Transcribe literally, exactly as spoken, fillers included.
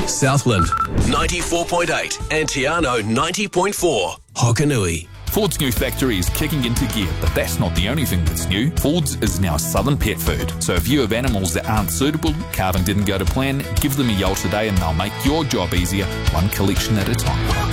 Southland ninety-four point eight and Tiano ninety point four. Hokanui. Ford's new factory is kicking into gear, but that's not the only thing that's new. Ford's is now Southern Pet Food. So if you have animals that aren't suitable, calving didn't go to plan, give them a yell today and they'll make your job easier, one collection at a time.